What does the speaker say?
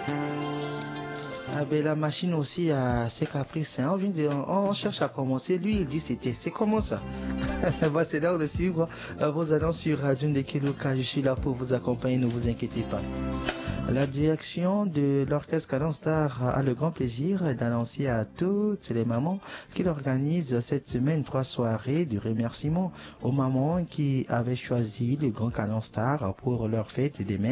Ah ben la machine aussi a ses caprices. Hein. On cherche à commencer. Lui, il dit c'est comment ça? Bah, c'est l'heure de suivre vos annonces sur Radio Ndekeluka. Je suis là pour vous accompagner, ne vous inquiétez pas. La direction de l'orchestre Canon Star a le grand plaisir d'annoncer à toutes les mamans qu'il organise cette semaine 3 soirées de remerciement aux mamans qui avaient choisi le grand Canon Star pour leur fête des mères.